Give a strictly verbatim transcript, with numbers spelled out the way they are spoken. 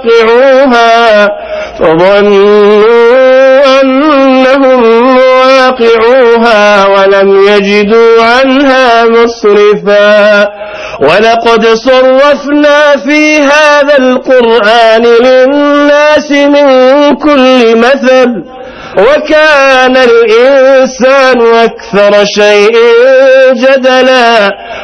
واقعوها فظنوا أنهم واقعوها ولم يجدوا عنها مصرفا ولقد صرفنا في هذا القرآن للناس من كل مثل وكان الإنسان أكثر شيء جدلا